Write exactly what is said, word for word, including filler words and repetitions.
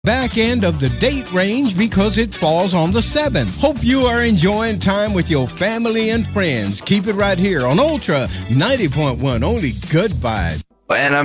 back end of the date range because it falls on the seventh. Hope you are enjoying time with your family and friends. Keep it right here on Ultra ninety point one, only good vibes. And I'm